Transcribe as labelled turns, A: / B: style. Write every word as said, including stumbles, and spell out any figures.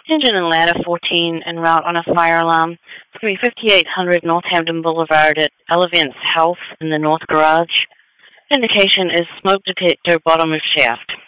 A: Engine and ladder fourteen en route on a fire alarm. It's going to be fifty-eight hundred Northampton Boulevard at Elevance Health in the North Garage. Indication is smoke detector bottom of shaft.